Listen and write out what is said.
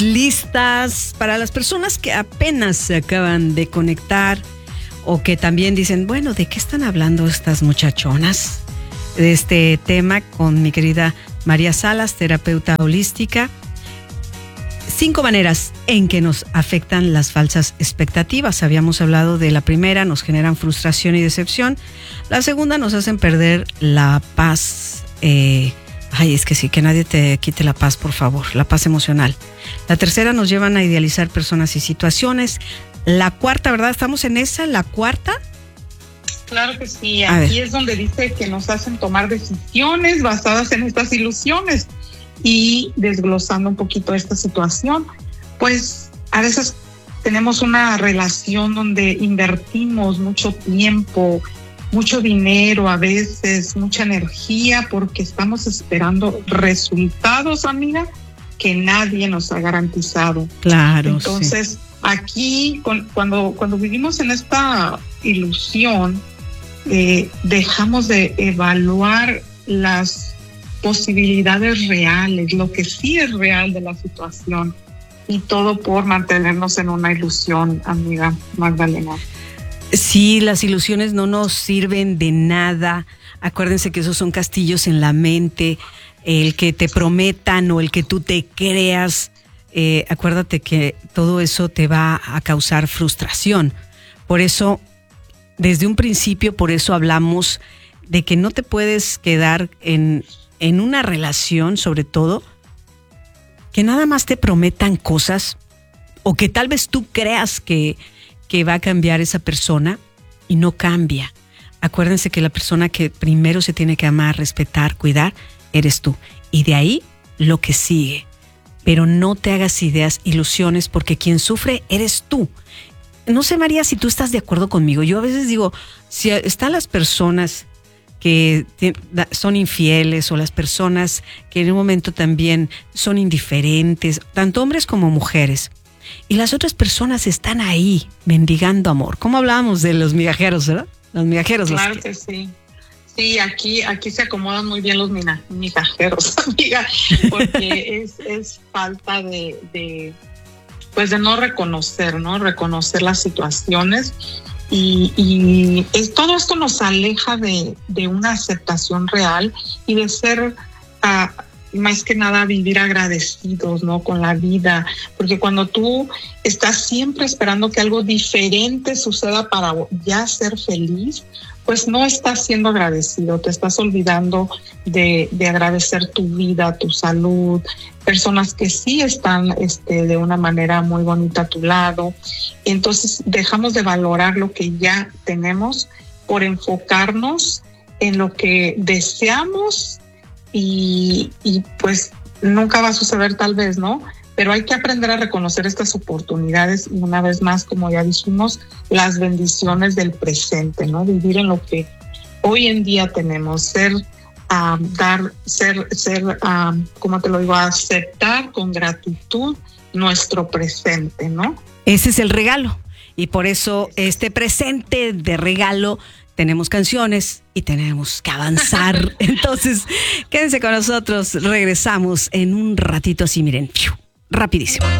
listas para las personas que apenas se acaban de conectar o que también dicen, bueno, ¿de qué están hablando estas muchachonas? De este tema con mi querida María Salas, terapeuta holística. 5 maneras en que nos afectan las falsas expectativas. Habíamos hablado de la primera, nos generan frustración y decepción. La segunda, nos hacen perder la paz. Es que sí, que nadie te quite la paz, por favor, la paz emocional. La tercera, nos llevan a idealizar personas y situaciones. La cuarta, ¿verdad? ¿Estamos en esa? ¿La cuarta? Claro que sí. Aquí es donde dice que nos hacen tomar decisiones basadas en estas ilusiones. Y desglosando un poquito esta situación, pues a veces tenemos una relación donde invertimos mucho tiempo, mucho dinero, a veces mucha energía, porque estamos esperando resultados, amiga, que nadie nos ha garantizado. Claro. Entonces, sí. Aquí, cuando vivimos en esta ilusión, dejamos de evaluar las posibilidades reales, lo que sí es real de la situación, y todo por mantenernos en una ilusión, amiga Magdalena. Sí, las ilusiones no nos sirven de nada. Acuérdense que esos son castillos en la mente. El que te prometan o el que tú te creas, acuérdate que todo eso te va a causar frustración. Por eso, desde un principio, por eso hablamos de que no te puedes quedar en una relación, sobre todo, que nada más te prometan cosas o que tal vez tú creas que va a cambiar esa persona y no cambia. Acuérdense que la persona que primero se tiene que amar, respetar, cuidar, eres tú. Y de ahí lo que sigue. Pero no te hagas ilusiones, porque quien sufre eres tú. No sé, María, si tú estás de acuerdo conmigo. Yo a veces digo, si están las personas que son infieles o las personas que en un momento también son indiferentes, tanto hombres como mujeres, y las otras personas están ahí mendigando amor. ¿Cómo hablábamos de los migajeros, verdad? Los migajeros. Claro que sí. Sí, aquí se acomodan muy bien los migajeros, amiga, porque es falta de no reconocer las situaciones. Y todo esto nos aleja de una aceptación real y de ser, más que nada, vivir agradecidos, ¿no?, con la vida. Porque cuando tú estás siempre esperando que algo diferente suceda para ya ser feliz, pues no estás siendo agradecido, te estás olvidando de agradecer tu vida, tu salud, personas que sí están de una manera muy bonita a tu lado. Entonces dejamos de valorar lo que ya tenemos por enfocarnos en lo que deseamos y pues nunca va a suceder tal vez, ¿no? Pero hay que aprender a reconocer estas oportunidades y, una vez más, como ya dijimos, las bendiciones del presente, ¿no? Vivir en lo que hoy en día tenemos, aceptar con gratitud nuestro presente, ¿no? Ese es el regalo. Y por eso este presente de regalo tenemos canciones y tenemos que avanzar. Entonces, quédense con nosotros. Regresamos en un ratito así, miren, rapidísimo.